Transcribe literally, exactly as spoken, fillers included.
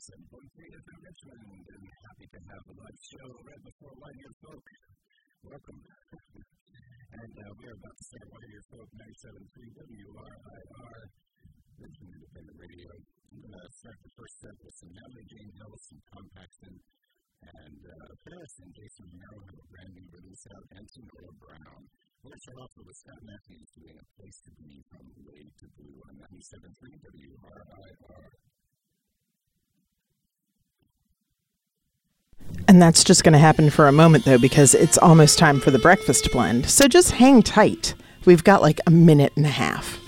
ninety-seven point three F M Richmond, and happy to have a live show right before White Ear Folk. Welcome. and uh, we are about to start White Ear Folk ninety-seven point three W R I R, Richmond Independent Radio. I'm going to start the first set with some Natalie Jane Hill, some Tom Paxton, and uh, Paris and Jason Romero have a brand new release out, and some Noah Brown. We're going to start off with Scott Matthews doing A Place to Be from Wade to Blue on ninety-seven point three W R I R. And that's just going to happen for a moment, though, because it's almost time for the breakfast blend. So just hang tight. We've got like a minute and a half.